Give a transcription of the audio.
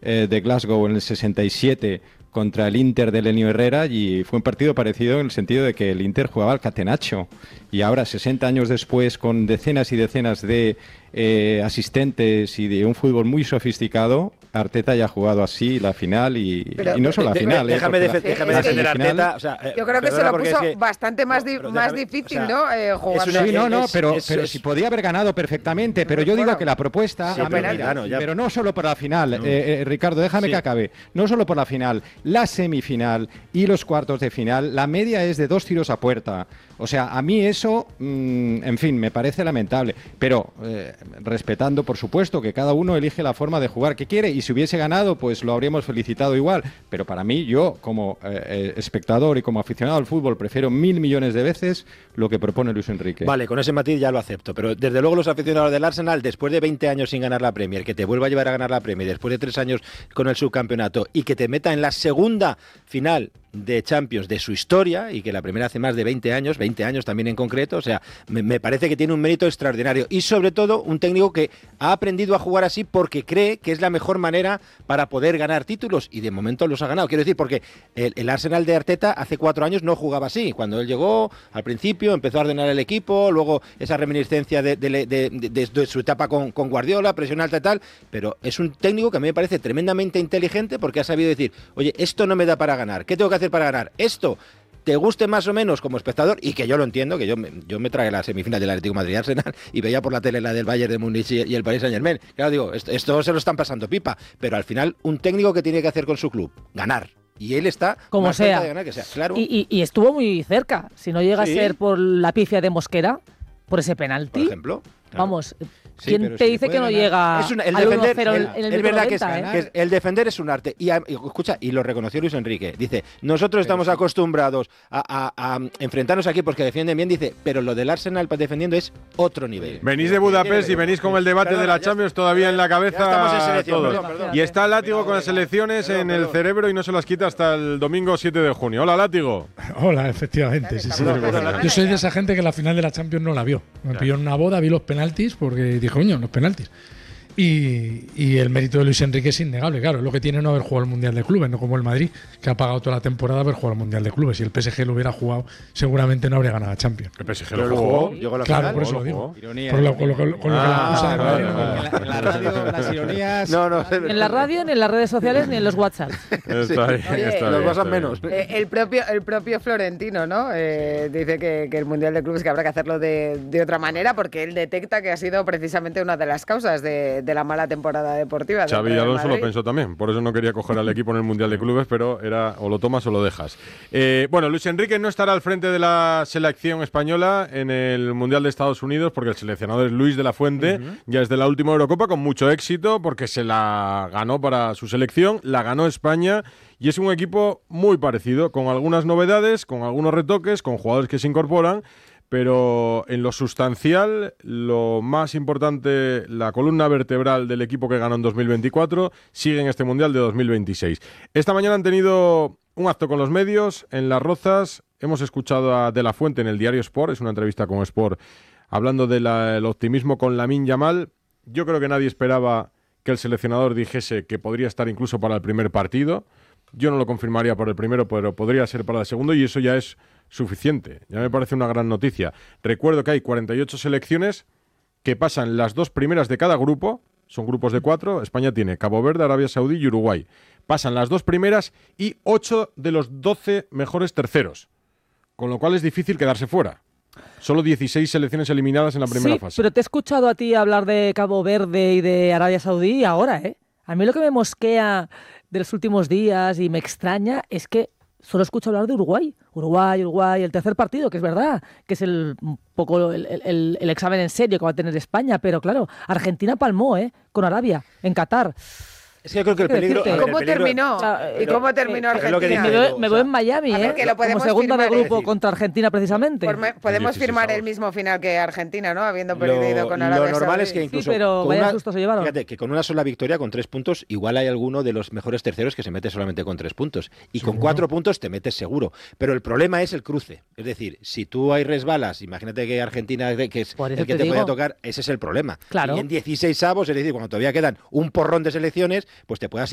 de Glasgow en el 67 contra el Inter de Elenio Herrera, y fue un partido parecido en el sentido de que el Inter jugaba al catenaccio, y ahora 60 años después, con decenas y decenas de asistentes y de un fútbol muy sofisticado, Arteta ya ha jugado así la final y no solo la final. Déjame defender a Arteta. O sea, yo creo que se lo puso bastante más difícil, ¿no? Jugar. Sí, pero si podía haber ganado perfectamente, pero yo digo que la propuesta, pero no solo por la final, Ricardo, déjame que acabe, no solo por la final, la semifinal y los cuartos de final, la media es de 2 tiros a puerta. O sea, a mí eso, en fin, me parece lamentable, pero respetando, por supuesto, que cada uno elige la forma de jugar que quiere, y si hubiese ganado, pues lo habríamos felicitado igual. Pero para mí, yo, como espectador y como aficionado al fútbol, prefiero 1000 millones de veces lo que propone Luis Enrique. Vale, con ese matiz ya lo acepto, pero desde luego los aficionados del Arsenal, después de 20 años sin ganar la Premier, que te vuelva a llevar a ganar la Premier, después de 3 años con el subcampeonato, y que te meta en la segunda final de Champions de su historia, y que la primera hace más de 20 años también en concreto, o sea, me parece que tiene un mérito extraordinario, y sobre todo un técnico que ha aprendido a jugar así porque cree que es la mejor manera para poder ganar títulos, y de momento los ha ganado. Quiero decir, porque el Arsenal de Arteta hace 4 años no jugaba así. Cuando él llegó, al principio empezó a ordenar el equipo, luego esa reminiscencia de su etapa con Guardiola, presión alta y tal, pero es un técnico que a mí me parece tremendamente inteligente, porque ha sabido decir, oye, esto no me da para ganar, ¿qué tengo que hacer para ganar? Esto te guste más o menos como espectador, y que yo lo entiendo, que yo me tragué la semifinal del Atlético de Madrid Arsenal y veía por la tele la del Bayern de Múnich y el Paris Saint-Germain. Claro, digo, esto se lo están pasando pipa, pero al final un técnico que tiene que hacer con su club, ganar. Y él está como más sea. cerca de ganar que sea. Claro. Y estuvo muy cerca. Si no llega a ser por la pifia de Mosquera, por ese penalti. Por ejemplo. Claro. Vamos, ¿quién te dice que no llega al 1-0 en el es verdad 90, que el defender es un arte. Y escucha, y lo reconoció Luis Enrique. Dice, nosotros estamos acostumbrados a enfrentarnos a equipos que defienden bien, dice, pero lo del Arsenal defendiendo es otro nivel. Venís de Budapest y venís con el debate de la Champions todavía en la cabeza todos. Y está Látigo con las elecciones en el cerebro y no se las quita hasta el domingo 7 de junio. Hola, Látigo. Hola, efectivamente. Sí. Yo soy de esa gente que la final de la Champions no la vio. Me pilló en una boda, vi los penaltis, porque dije, coño, los penaltis. Y el mérito de Luis Enrique es innegable, claro, es lo que tiene no haber jugado el Mundial de Clubes, no como el Madrid, que ha pagado toda la temporada haber jugado el Mundial de Clubes. Si el PSG lo hubiera jugado, seguramente no habría ganado la Champions. ¿El PSG lo jugó? Claro, por eso lo digo. Ironía. Con lo que la acusa de radio. En la radio, las ironías. En la radio, ni en las redes sociales, ni en los WhatsApp. Está bien, está los bien, pasan menos. El propio Florentino, ¿no? Dice que el Mundial de Clubes que habrá que hacerlo de otra manera, porque él detecta que ha sido precisamente una de las causas de la mala temporada deportiva. Xabi Alonso lo pensó también, por eso no quería coger al equipo en el Mundial de Clubes, pero era o lo tomas o lo dejas. Bueno, Luis Enrique no estará al frente de la selección española en el Mundial de Estados Unidos, porque el seleccionador es Luis de la Fuente, ya es de la última Eurocopa, con mucho éxito, porque se la ganó para su selección, la ganó España, y es un equipo muy parecido, con algunas novedades, con algunos retoques, con jugadores que se incorporan, pero en lo sustancial, lo más importante, la columna vertebral del equipo que ganó en 2024 sigue en este Mundial de 2026. Esta mañana han tenido un acto con los medios en Las Rozas. Hemos escuchado a De la Fuente en el diario Sport, es una entrevista con Sport, hablando del optimismo con Lamine Yamal. Yo creo que nadie esperaba que el seleccionador dijese que podría estar incluso para el primer partido. Yo no lo confirmaría por el primero, pero podría ser para el segundo, y eso ya es suficiente. Ya me parece una gran noticia. Recuerdo que hay 48 selecciones que pasan las 2 primeras de cada grupo. Son grupos de 4. España tiene Cabo Verde, Arabia Saudí y Uruguay. Pasan las 2 primeras y 8 de los 12 mejores terceros. Con lo cual es difícil quedarse fuera. Solo 16 selecciones eliminadas en la primera fase. Pero te he escuchado a ti hablar de Cabo Verde y de Arabia Saudí ahora, ¿eh? A mí lo que me mosquea de los últimos días y me extraña es que solo escucho hablar de Uruguay, el tercer partido, que es verdad, que es un poco el examen en serio que va a tener España, pero claro, Argentina palmó, con Arabia, en Qatar. Es que yo creo que el peligro... ¿Cómo terminó? ¿Y cómo terminó Argentina? Me veo en Miami, como segunda de grupo contra Argentina, precisamente. Podemos firmar el mismo final que Argentina, ¿no? Habiendo perdido con Arabia Saudí. Lo normal es que incluso... Sí, pero vaya susto se llevaron. Fíjate, que con una sola victoria, con 3 puntos, igual hay alguno de los mejores terceros que se mete solamente con 3 puntos. Y con 4 puntos te metes seguro. Pero el problema es el cruce. Es decir, si tú hay resbalas, imagínate que Argentina, que es el que te podía tocar, ese es el problema. Claro. Y en 16avos, es decir, cuando todavía quedan un porrón de selecciones, pues te puedas